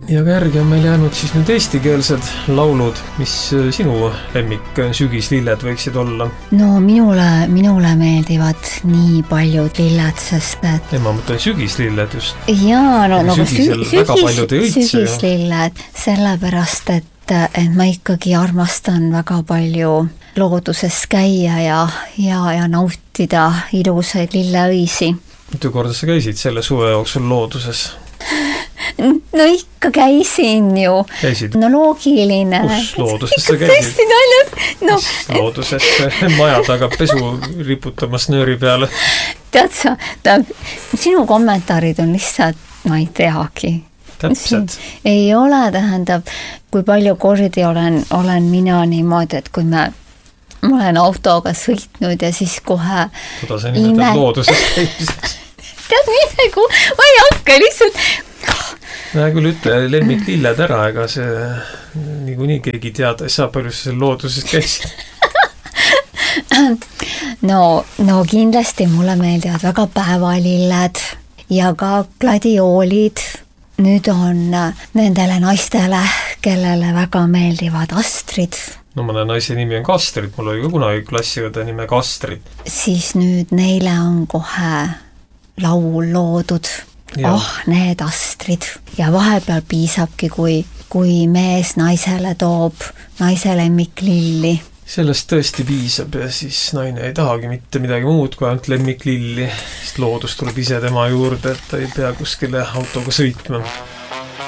Ja ka järgi on meil jäänud siis nüüd eestikeelsed laulud, mis sinu lemmik sügislilled võiksid olla? No minule meeldivad nii paljud lilled, sest et... Ma mõtlen sügislilled just. Jaa, sügislilled, sellepärast, et ma ikkagi armastan väga palju looduses käia ja nautida ilusaid lilleõisi. Mitu korda sa käisid selle suve jooksul looduses? No ikka käisin ju. Käisid? No loogiline. Kus looduses sa käisid? No. Looduses maja taga pesu riputamas nööri peale. Tead sa, sinu kommentaarid on lihtsalt, ma ei teagi. Täpselt. Ei ole, tähendab, kui palju kordi olen mina niimoodi, et kui ma olen autoga sõitnud ja siis kohe... Kuda sa nimetad looduses käimiseks? Tead midagi, ma ei hakka lihtsalt... Mä küll ütle lemmik lilled ära, ega see nii keegi teada ei saa, palju sa looduses käisid. No kindlasti mulle meeldivad väga päevalilled ja ka gladioolid. Nüüd on nendele naistele, kellele väga meeldivad astrid. No mõne naise nimi on Kastrid, mul oli ka kunagi klassiõde nime Kastrid. Siis nüüd neile on kohe laul loodud. Need astrid. Ja vahepeal piisabki, kui mees naisele toob naise lemmiklilli. Sellest tõesti piisab ja siis naine ei tahagi mitte midagi muud kui ainult lemmiklilli, sest loodus tuleb ise tema juurde, et ta ei pea kuskile autoga sõitma.